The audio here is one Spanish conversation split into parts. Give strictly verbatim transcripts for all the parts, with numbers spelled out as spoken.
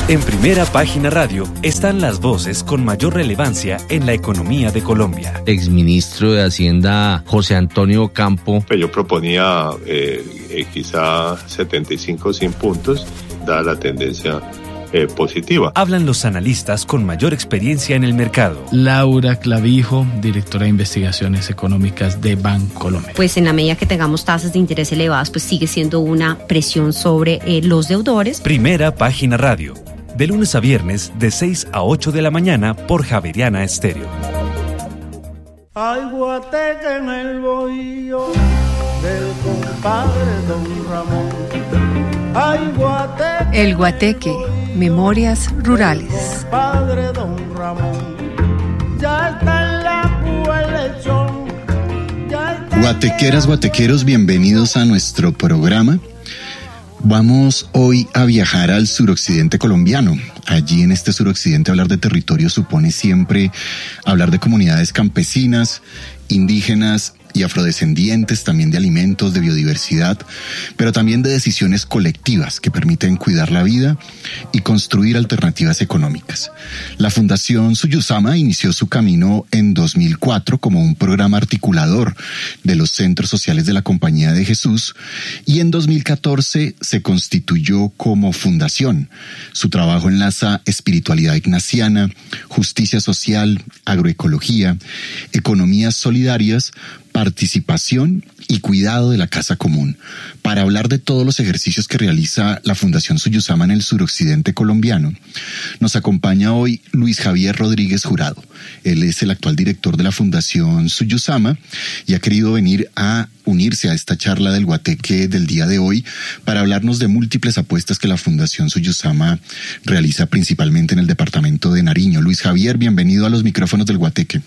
En Primera Página Radio están las voces con mayor relevancia en la economía de Colombia. Exministro de Hacienda José Antonio Campo. Yo proponía eh, eh, quizá setenta y cinco, cien puntos, dada la tendencia eh, positiva. Hablan los analistas con mayor experiencia en el mercado. Laura Clavijo, directora de Investigaciones Económicas de Bancolombia. Pues en la medida que tengamos tasas de interés elevadas, pues sigue siendo una presión sobre eh, los deudores. Primera Página Radio. De lunes a viernes, de seis a ocho de la mañana, por Javeriana Estéreo. Hay guateque en el bohío del compadre Don Ramón. Hay guateque. El Guateque, Memorias Rurales. Padre Don Ramón. Ya está en la púa el lechón. Guatequeras, guatequeros, bienvenidos a nuestro programa. Vamos hoy a viajar al suroccidente colombiano. Allí en este suroccidente hablar de territorio supone siempre hablar de comunidades campesinas, indígenas y afrodescendientes, también de alimentos, de biodiversidad, pero también de decisiones colectivas que permiten cuidar la vida y construir alternativas económicas. La Fundación Suyusama inició su camino en dos mil cuatro como un programa articulador de los centros sociales de la Compañía de Jesús y en dos mil catorce se constituyó como fundación. Su trabajo enlaza espiritualidad ignaciana, justicia social, agroecología, economías solidarias, participación y cuidado de la casa común. Para hablar de todos los ejercicios que realiza la Fundación Suyusama en el suroccidente colombiano, nos acompaña hoy Luis Javier Rodríguez Jurado. Él es el actual director de la Fundación Suyusama y ha querido venir a unirse a esta charla del Guateque del día de hoy para hablarnos de múltiples apuestas que la Fundación Suyusama realiza principalmente en el departamento de Nariño. Luis Javier, bienvenido a los micrófonos del Guateque.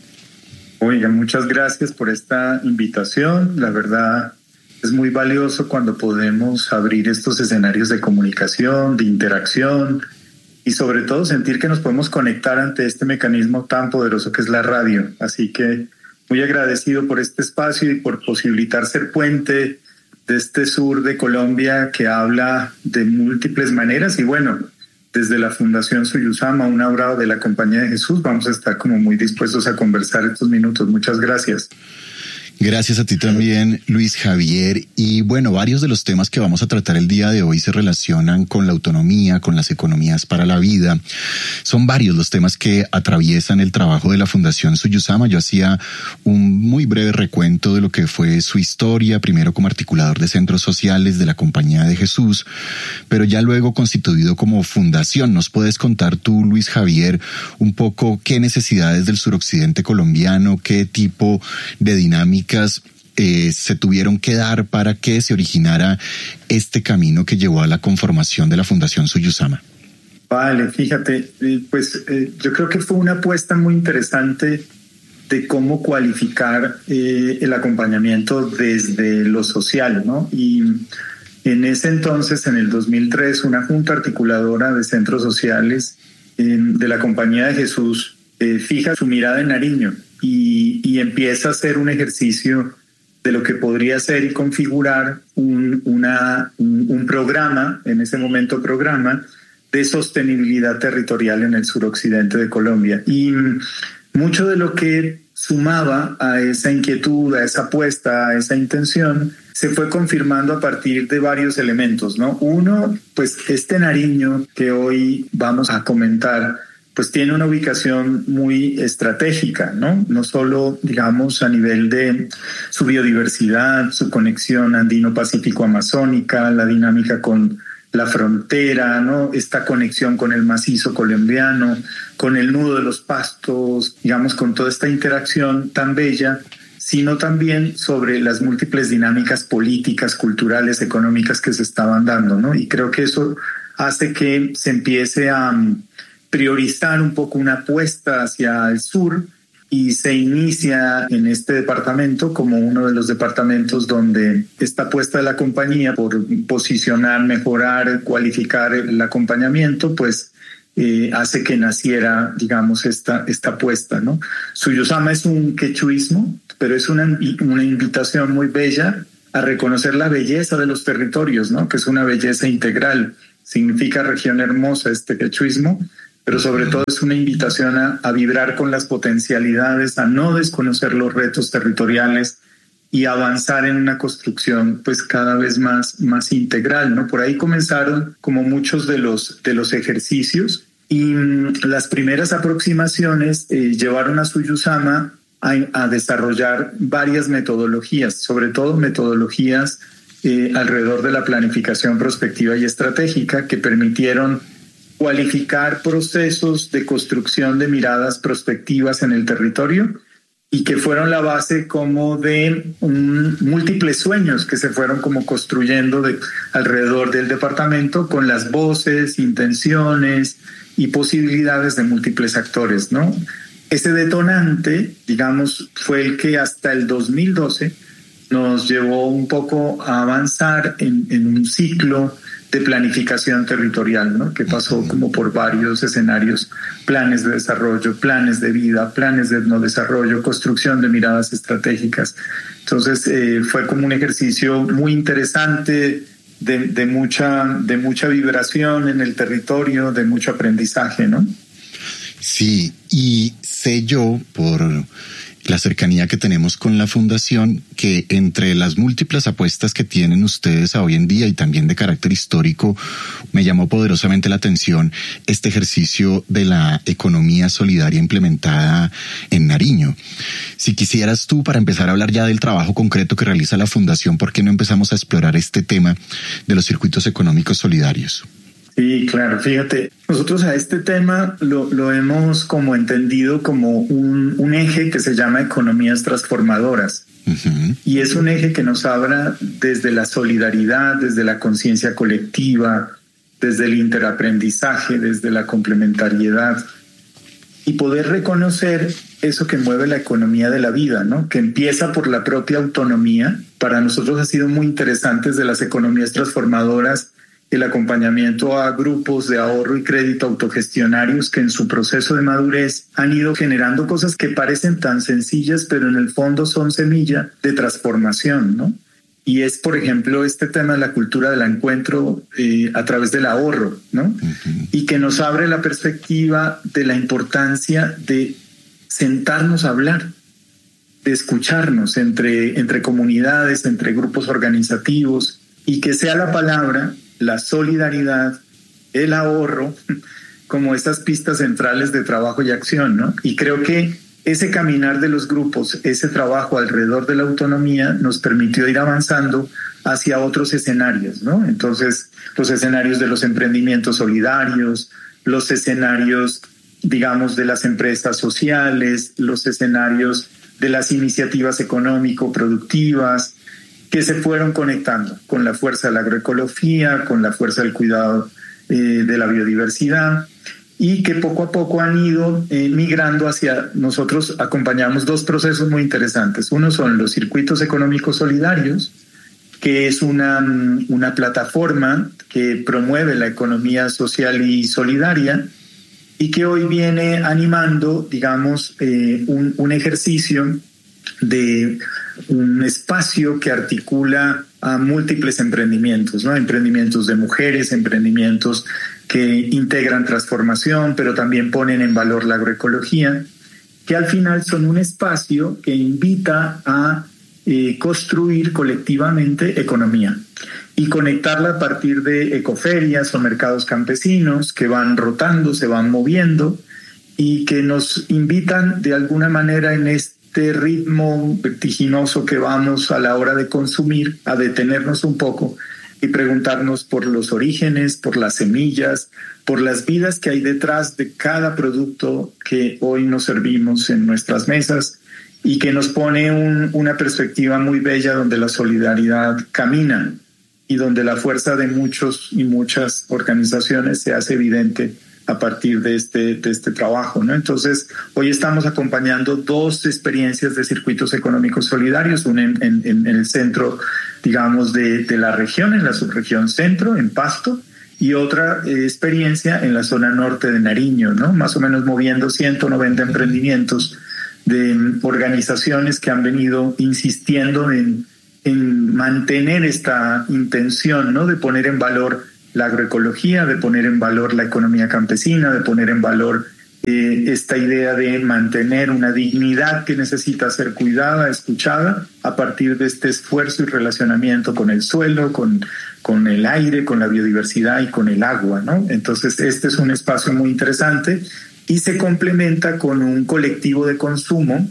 Oiga, muchas gracias por esta invitación. La verdad es muy valioso cuando podemos abrir estos escenarios de comunicación, de interacción y sobre todo sentir que nos podemos conectar ante este mecanismo tan poderoso que es la radio. Así que muy agradecido por este espacio y por posibilitar ser puente de este sur de Colombia que habla de múltiples maneras y bueno, desde la Fundación Suyusama, una obra de la Compañía de Jesús, vamos a estar como muy dispuestos a conversar estos minutos. Muchas gracias. Gracias a ti también, Luis Javier. Y bueno, varios de los temas que vamos a tratar el día de hoy se relacionan con la autonomía, con las economías para la vida. Son varios los temas que atraviesan el trabajo de la Fundación Suyusama. Yo hacía un muy breve recuento de lo que fue su historia, primero como articulador de centros sociales de la Compañía de Jesús, pero ya luego constituido como fundación. ¿Nos puedes contar tú, Luis Javier, un poco qué necesidades del suroccidente colombiano, qué tipo de dinámica Eh, se tuvieron que dar para que se originara este camino que llevó a la conformación de la Fundación Suyusama? Vale, fíjate, eh, pues eh, yo creo que fue una apuesta muy interesante de cómo cualificar eh, el acompañamiento desde lo social, ¿no? Y en ese entonces, en el dos mil tres, una junta articuladora de centros sociales eh, de la Compañía de Jesús eh, fija su mirada en Nariño y, y empieza a hacer un ejercicio de lo que podría ser y configurar un, una, un, un programa, en ese momento programa, de sostenibilidad territorial en el suroccidente de Colombia. Y mucho de lo que sumaba a esa inquietud, a esa apuesta, a esa intención, se fue confirmando a partir de varios elementos, ¿no? Uno, pues este Nariño que hoy vamos a comentar, pues tiene una ubicación muy estratégica, ¿no? No solo, digamos, a nivel de su biodiversidad, su conexión andino-pacífico-amazónica, la dinámica con la frontera, ¿no? Esta conexión con el macizo colombiano, con el nudo de los pastos, digamos, con toda esta interacción tan bella, sino también sobre las múltiples dinámicas políticas, culturales, económicas que se estaban dando, ¿no? Y creo que eso hace que se empiece a priorizar un poco una apuesta hacia el sur y se inicia en este departamento como uno de los departamentos donde esta apuesta de la compañía por posicionar, mejorar, cualificar el acompañamiento, pues eh, hace que naciera, digamos, esta, esta apuesta, ¿no? Suyusama es un quechuismo, pero es una, una invitación muy bella a reconocer la belleza de los territorios, ¿no? Que es una belleza integral significa región hermosa este quechuismo, pero sobre todo es una invitación a, a vibrar con las potencialidades, a no desconocer los retos territoriales y avanzar en una construcción pues cada vez más, más integral, ¿no? Por ahí comenzaron como muchos de los, de los ejercicios y mmm, las primeras aproximaciones eh, llevaron a Suyusama a, a desarrollar varias metodologías, sobre todo metodologías eh, alrededor de la planificación prospectiva y estratégica que permitieron cualificar procesos de construcción de miradas prospectivas en el territorio y que fueron la base como de um, múltiples sueños que se fueron como construyendo de, alrededor del departamento con las voces, intenciones y posibilidades de múltiples actores, ¿no? Ese detonante, digamos, fue el que hasta el dos mil doce nos llevó un poco a avanzar en, en un ciclo de planificación territorial, ¿no? Que pasó como por varios escenarios, planes de desarrollo, planes de vida, planes de etnodesarrollo, construcción de miradas estratégicas. Entonces eh, fue como un ejercicio muy interesante de, de, mucha, de mucha vibración en el territorio, de mucho aprendizaje, ¿no? Sí, y sé yo por la cercanía que tenemos con la fundación, que entre las múltiples apuestas que tienen ustedes a hoy en día y también de carácter histórico, me llamó poderosamente la atención este ejercicio de la economía solidaria implementada en Nariño. Si quisieras tú, para empezar a hablar ya del trabajo concreto que realiza la fundación, ¿por qué no empezamos a explorar este tema de los circuitos económicos solidarios? Sí, claro, fíjate, nosotros a este tema lo, lo hemos como entendido como un, un eje que se llama economías transformadoras. Uh-huh. Y es un eje que nos habla desde la solidaridad, desde la conciencia colectiva, desde el interaprendizaje, desde la complementariedad y poder reconocer eso que mueve la economía de la vida, ¿no? Que empieza por la propia autonomía. Para nosotros ha sido muy interesante desde las economías transformadoras el acompañamiento a grupos de ahorro y crédito autogestionarios que en su proceso de madurez han ido generando cosas que parecen tan sencillas, pero en el fondo son semilla de transformación, ¿no? Y es, por ejemplo, este tema de la cultura del encuentro eh, a través del ahorro, ¿no? Uh-huh. Y que nos abre la perspectiva de la importancia de sentarnos a hablar, de escucharnos entre, entre comunidades, entre grupos organizativos, y que sea la palabra, la solidaridad, el ahorro, como estas pistas centrales de trabajo y acción, ¿no? Y creo que ese caminar de los grupos, ese trabajo alrededor de la autonomía nos permitió ir avanzando hacia otros escenarios, ¿no? Entonces, los escenarios de los emprendimientos solidarios, los escenarios, digamos, de las empresas sociales, los escenarios de las iniciativas económico-productivas, que se fueron conectando con la fuerza de la agroecología, con la fuerza del cuidado eh, de la biodiversidad y que poco a poco han ido eh, migrando hacia, nosotros acompañamos dos procesos muy interesantes. Uno son los circuitos económicos solidarios, que es una, una plataforma que promueve la economía social y solidaria y que hoy viene animando, digamos, eh, un, un ejercicio de un espacio que articula a múltiples emprendimientos, ¿no? Emprendimientos de mujeres, emprendimientos que integran transformación, pero también ponen en valor la agroecología, que al final son un espacio que invita a eh, construir colectivamente economía y conectarla a partir de ecoferias o mercados campesinos que van rotando, se van moviendo y que nos invitan de alguna manera en este este ritmo vertiginoso que vamos a la hora de consumir, a detenernos un poco y preguntarnos por los orígenes, por las semillas, por las vidas que hay detrás de cada producto que hoy nos servimos en nuestras mesas y que nos pone un, una perspectiva muy bella donde la solidaridad camina y donde la fuerza de muchos y muchas organizaciones se hace evidente a partir de este, de este trabajo, ¿no? Entonces, hoy estamos acompañando dos experiencias de circuitos económicos solidarios, una en, en, en el centro, digamos, de, de la región, en la subregión centro, en Pasto, y otra eh, experiencia en la zona norte de Nariño, ¿no? Más o menos moviendo ciento noventa emprendimientos de um, organizaciones que han venido insistiendo en, en mantener esta intención, ¿no? De poner en valor la agroecología, de poner en valor la economía campesina, de poner en valor eh, esta idea de mantener una dignidad que necesita ser cuidada, escuchada, a partir de este esfuerzo y relacionamiento con el suelo, con, con el aire, con la biodiversidad y con el agua, ¿no? Entonces, este es un espacio muy interesante y se complementa con un colectivo de consumo.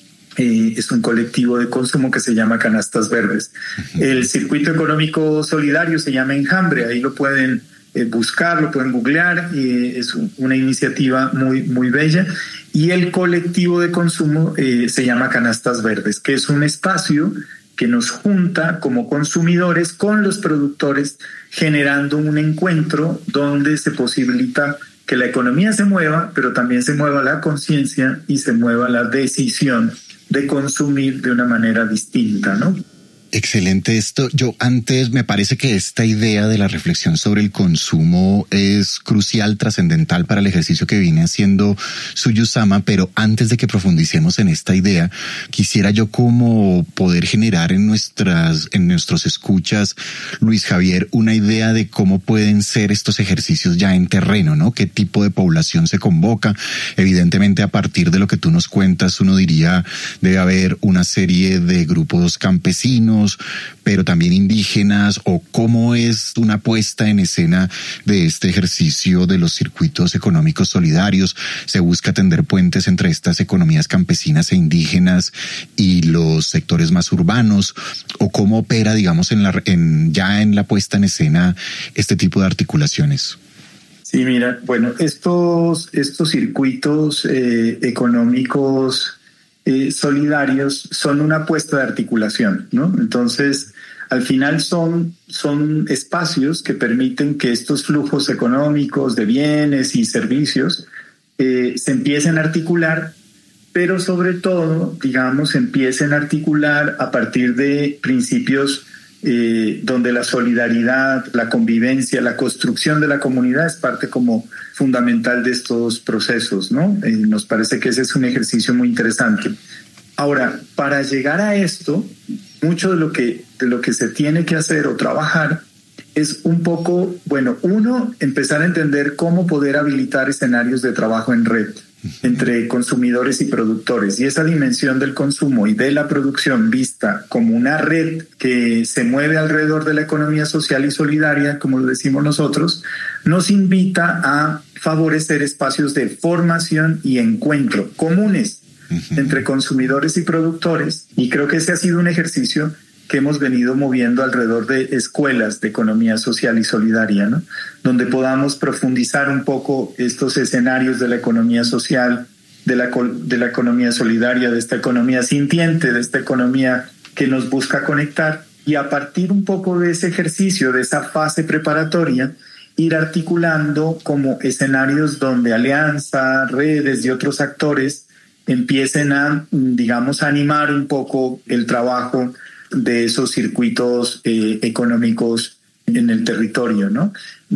Eh, es un colectivo de consumo que se llama Canastas Verdes. El circuito económico solidario se llama Enjambre, ahí lo pueden eh, buscar, lo pueden googlear, eh, es un, una iniciativa muy, muy bella. Y el colectivo de consumo eh, se llama Canastas Verdes, que es un espacio que nos junta como consumidores con los productores, generando un encuentro donde se posibilita que la economía se mueva, pero también se mueva la conciencia y se mueva la decisión de consumir de una manera distinta, ¿no? Excelente esto. Yo antes me parece que esta idea de la reflexión sobre el consumo es crucial, trascendental para el ejercicio que viene haciendo Suyusama, pero antes de que profundicemos en esta idea, quisiera yo como poder generar en nuestras, en nuestros escuchas, Luis Javier, una idea de cómo pueden ser estos ejercicios ya en terreno, ¿no? ¿Qué tipo de población se convoca? Evidentemente, a partir de lo que tú nos cuentas, uno diría debe haber una serie de grupos campesinos, pero también indígenas, o cómo es una puesta en escena de este ejercicio de los circuitos económicos solidarios. Se busca tender puentes entre estas economías campesinas e indígenas y los sectores más urbanos, o cómo opera, digamos, en la, en, ya en la puesta en escena este tipo de articulaciones. Sí, mira, bueno, estos, estos circuitos eh, económicos Eh, solidarios son una apuesta de articulación, ¿no? Entonces, al final son, son espacios que permiten que estos flujos económicos de bienes y servicios eh, se empiecen a articular, pero sobre todo, digamos, empiecen a articular a partir de principios eh, donde la solidaridad, la convivencia, la construcción de la comunidad es parte como fundamental de estos procesos, ¿no? Eh, nos parece que ese es un ejercicio muy interesante. Ahora, para llegar a esto, mucho de lo que, de lo que se tiene que hacer o trabajar es un poco, bueno, uno, empezar a entender cómo poder habilitar escenarios de trabajo en red entre consumidores y productores, y esa dimensión del consumo y de la producción vista como una red que se mueve alrededor de la economía social y solidaria, como lo decimos nosotros, nos invita a favorecer espacios de formación y encuentro comunes entre consumidores y productores, y creo que ese ha sido un ejercicio que hemos venido moviendo alrededor de escuelas de economía social y solidaria, ¿no? Donde podamos profundizar un poco estos escenarios de la economía social, de la, de la economía solidaria, de esta economía sintiente, de esta economía que nos busca conectar, y a partir un poco de ese ejercicio, de esa fase preparatoria, ir articulando como escenarios donde alianza, redes y otros actores empiecen a, digamos, a animar un poco el trabajo de esos circuitos eh, económicos en el territorio, ¿no?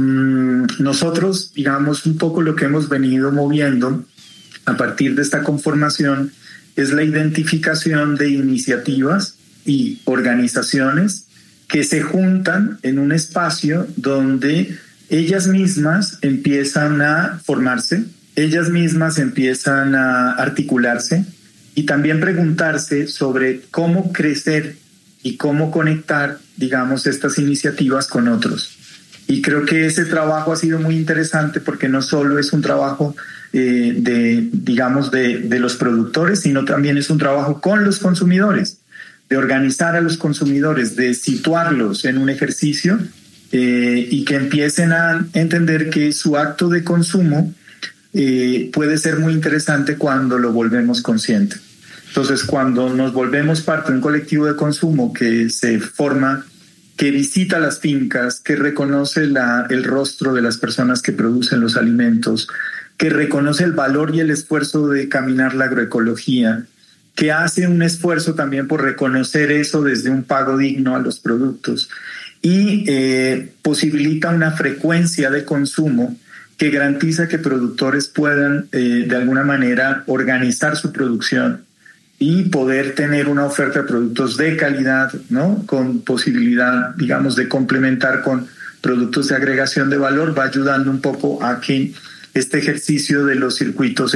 Mm, nosotros, digamos, un poco lo que hemos venido moviendo a partir de esta conformación es la identificación de iniciativas y organizaciones que se juntan en un espacio donde ellas mismas empiezan a formarse, ellas mismas empiezan a articularse y también preguntarse sobre cómo crecer y cómo conectar, digamos, estas iniciativas con otros. Y creo que ese trabajo ha sido muy interesante porque no solo es un trabajo eh, de, digamos, de, de los productores, sino también es un trabajo con los consumidores, de organizar a los consumidores, de situarlos en un ejercicio eh, y que empiecen a entender que su acto de consumo eh, puede ser muy interesante cuando lo volvemos consciente. Entonces, cuando nos volvemos parte de un colectivo de consumo que se forma, que visita las fincas, que reconoce la, el rostro de las personas que producen los alimentos, que reconoce el valor y el esfuerzo de caminar la agroecología, que hace un esfuerzo también por reconocer eso desde un pago digno a los productos y eh, posibilita una frecuencia de consumo que garantiza que productores puedan eh, de alguna manera organizar su producción y poder tener una oferta de productos de calidad, ¿no? Con posibilidad, digamos, de complementar con productos de agregación de valor va ayudando un poco a que este ejercicio de los circuitos